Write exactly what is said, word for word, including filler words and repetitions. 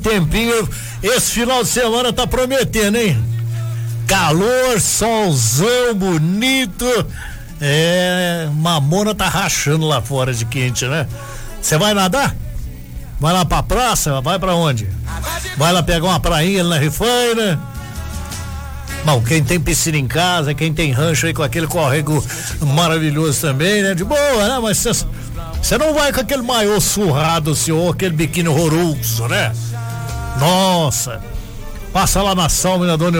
tempinho, esse final de semana tá prometendo, hein? Calor, solzão bonito. É, mamona tá rachando lá fora de quente, né? Você vai nadar? Vai lá pra praça? Vai pra onde? Vai lá pegar uma prainha ali na Rifaina? Bom, quem tem piscina em casa, quem tem rancho aí com aquele córrego maravilhoso também, né? De boa, né? Mas você não vai com aquele maiô surrado, senhor, aquele biquíni horroroso, né? Nossa! Passa lá na Salme, na Dona